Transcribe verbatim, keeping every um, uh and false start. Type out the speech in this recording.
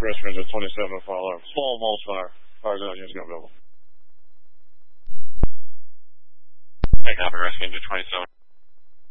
Rescue Ranger twenty-seven, follow small mulch fire. Fire zone units going available. Hey, copy, Rescue Ranger twenty-seven.